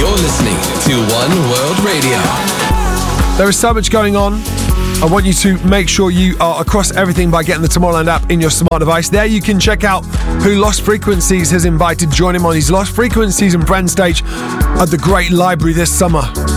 You're listening to One World Radio. There is so much going on. I want you to make sure you are across everything by getting the Tomorrowland app in your smart device. There you can check out who Lost Frequencies has invited to join him on his Lost Frequencies and Friends stage at the Great Library this summer.